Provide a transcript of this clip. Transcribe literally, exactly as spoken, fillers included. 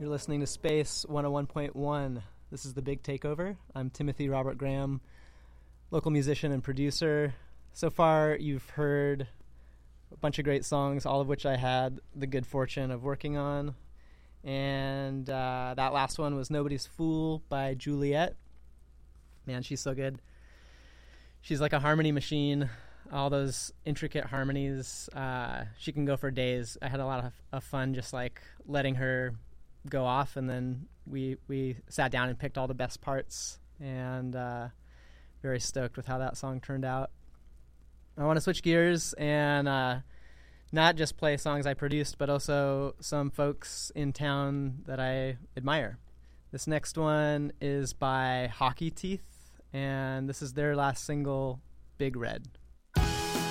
You're listening to Space one oh one point one. This is The Big Takeover. I'm Timothy Robert Graham, local musician and producer. So far, you've heard a bunch of great songs, all of which I had the good fortune of working on. And uh, that last one was Nobody's Fool by Juliet. Man, she's so good. She's like a harmony machine. All those intricate harmonies. Uh, she can go for days. I had a lot of, of fun just like letting her go off, and then we we sat down and picked all the best parts, and uh, very stoked with how that song turned out. I want to switch gears and uh, not just play songs I produced, but also some folks in town that I admire. This next one is by Hockey Teeth, and this is their last single, Big Red.